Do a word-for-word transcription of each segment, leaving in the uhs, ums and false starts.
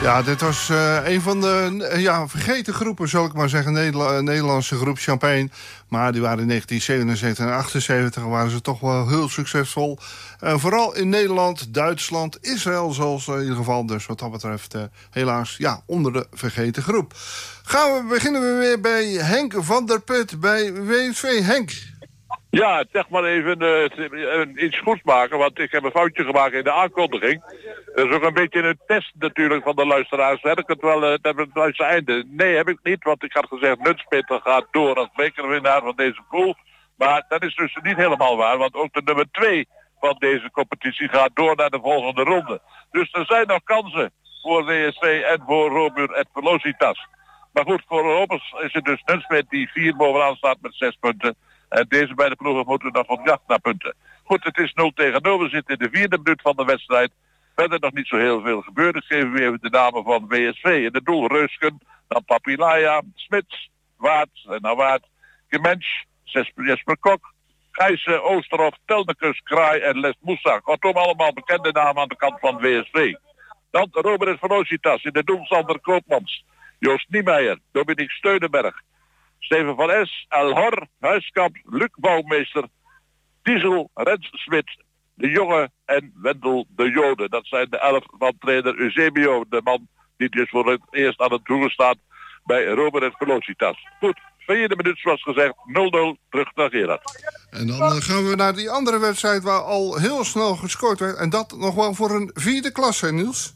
Ja, dit was uh, een van de uh, ja, vergeten groepen, zal ik maar zeggen. Nederla- Nederlandse groep Champagne. Maar die waren in negentien zevenenzeventig en achtenzeventig waren ze toch wel heel succesvol. Uh, vooral in Nederland, Duitsland, Israël zoals uh, in ieder geval. Dus wat dat betreft uh, helaas ja, onder de vergeten groep. Gaan we, beginnen we weer bij Henk van der Put bij W S V. Henk. Ja, zeg maar even uh, iets goeds maken, want ik heb een foutje gemaakt in de aankondiging. Dat is ook een beetje een test natuurlijk van de luisteraars. Heb ik het wel, uh, heb ik het juiste einde? Nee, heb ik niet, want ik had gezegd Nunspeter gaat door als bekerwinnaar van deze pool. Maar dat is dus niet helemaal waar, want ook de nummer twee van deze competitie gaat door naar de volgende ronde. Dus er zijn nog kansen voor W S V en voor Robur et Velocitas. Maar goed, voor Robers is het dus Nunspeter die vier bovenaan staat met zes punten. En deze beide ploegen moeten nog op jacht naar punten. Goed, het is nul tegen nul. We zitten in de vierde minuut van de wedstrijd. Verder nog niet zo heel veel gebeurd. Ik geef u even de namen van W S V. In de doel Reusken, dan Papilaya, Smits, Waard, en nou Waard, Gemensch, Jesper Kok, Gijssen, Oosterhof, Telnekus, Kraai en Les Moussa. Kortom allemaal bekende namen aan de kant van W S V. Dan Robert Velocitas in de doel Sander Koopmans, Joost Niemeyer, Dominique Steunenberg, Steven van S, El Hor, Huiskamp, Luc Bouwmeester, Diesel, Rens Smit, De Jonge en Wendel de Jode. Dat zijn de elf van trainer Eusebio, de man die dus voor het eerst aan het doel staat bij Robert et Velocitas. Goed, vierde minuut zoals gezegd, nul nul, terug naar Gerard. En dan uh, gaan we naar die andere wedstrijd waar al heel snel gescoord werd. En dat nog wel voor een vierde klasse, Niels?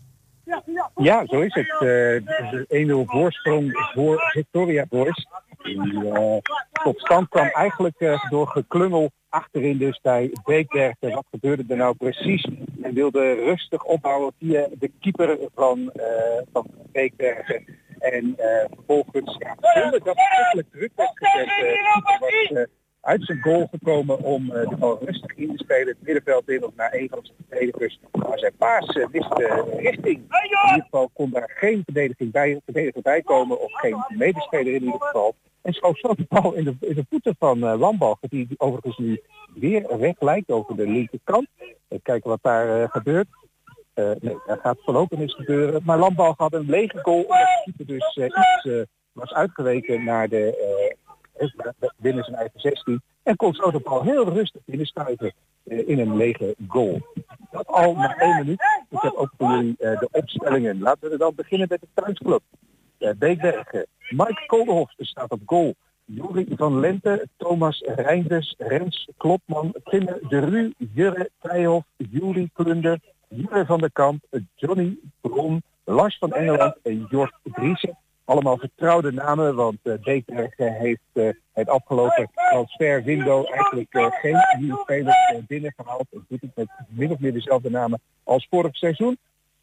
Ja, zo is het. Uh, de een nul voorsprong voor Victoria Boys. Die uh, tot stand kwam eigenlijk uh, door geklungel achterin dus bij Beekbergen. Wat gebeurde er nou precies? Men wilde rustig opbouwen via de keeper van, uh, van Beekbergen. En uh, vervolgens, ja, zonder dat er eigenlijk druk werd gezet, uh, de keeper was uh, uit zijn goal gekomen om uh, de bal rustig in te spelen. Het middenveld in of naar een van zijn verdedigers. Maar zijn paas uh, wist de richting. In ieder geval kon daar geen verdediging bij, verdediger bij komen of geen medespeler in ieder geval. En schoof zo de bal in de, in de voeten van uh, Lambalgen, die, die overigens nu weer weg lijkt over de linkerkant. Even kijken wat daar uh, gebeurt. Uh, nee, daar gaat voorlopig niks gebeuren. Maar Lambalgen had een lege goal omdat de keeper dus uh, iets uh, was uitgeweken naar de uh, binnen zijn eigen zestien. En kon zo de bal heel rustig binnenschuiven uh, in een lege goal. Dat al na één minuut. Ik heb ook voor jullie uh, de opstellingen. Laten we dan beginnen met de thuisclub. Uh, Beekbergen. Mike Koolhof staat op goal. Juri van Lente, Thomas Reinders, Rens Klopman, Timme de Ru, Jurre Tijhoff, Juri Klunder, Jurre van der Kamp, Johnny Bron, Lars van Engeland en Jort Driessen. Allemaal vertrouwde namen, want uh, Beekbergen heeft uh, het afgelopen transferwindow eigenlijk uh, geen nieuwe spelers uh, binnengehaald. Het doet het met min of meer dezelfde namen als vorig seizoen.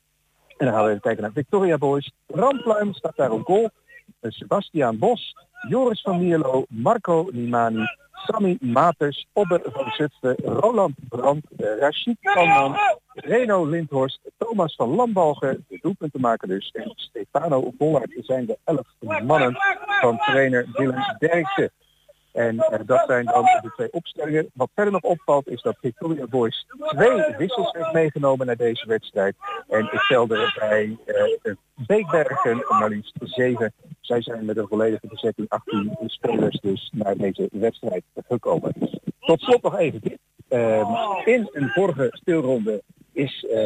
En dan gaan we even kijken naar Victoria Boys. Rampluim staat daar op goal. Sebastiaan Bos, Joris van Mierlo, Marco Nimani, Sammy Maters, Obber van Zutphen, Roland Brandt, Rashid Kanman, Reno Lindhorst, Thomas van Lambalgen, de doelpuntenmaker dus, en Stefano Bollaert zijn de elf mannen van trainer Willem Derksen. En uh, dat zijn dan de twee opstellingen. Wat verder nog opvalt is dat Victoria Boys twee wissels heeft meegenomen naar deze wedstrijd. En ik telde er bij uh, Beekbergen maar liefst zeven. Zij zijn met een volledige bezetting achttien spelers dus naar deze wedstrijd gekomen. Tot slot nog even dit. Uh, in een vorige speelronde is... Uh,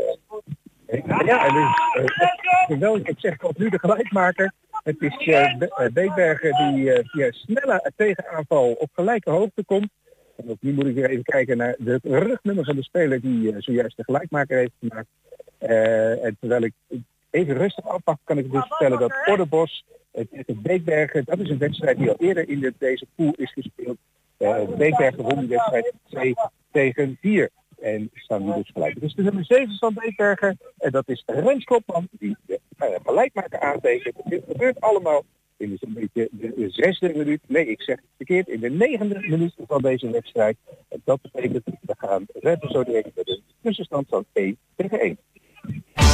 ja, en dus, uh, wel, ik zeg ik nu de gelijkmaker. Het is uh, Be- Beekbergen die uh, via snelle tegenaanval op gelijke hoogte komt. En ook nu moet ik weer even kijken naar de rugnummer van de speler die uh, zojuist de gelijkmaker heeft gemaakt. Uh, en terwijl ik even rustig afpak, kan ik dus vertellen dat Ordebos uh, tegen Beekbergen, dat is een wedstrijd die al eerder in de, deze pool is gespeeld. Uh, Beekbergen won die wedstrijd twee tegen vier. En staan nu dus gelijk. Dus de nummer zeven van Beekbergen. En dat is Rens Klopman die de uh, gelijkmaker aantekent. Dit gebeurt allemaal in zo'n beetje de zesde minuut. Nee, ik zeg het verkeerd. In de negende minuut van deze wedstrijd. En dat betekent, we gaan redden zo direct met een tussenstand van één tegen één.